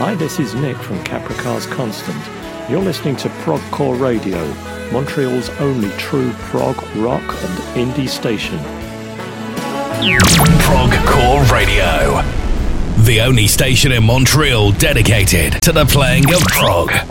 Hi, this is Nick from Capricars Constant. You're listening to Progcore Radio, Montreal's only true prog, rock and indie station. Progcore Radio, the only station in Montreal dedicated to the playing of prog.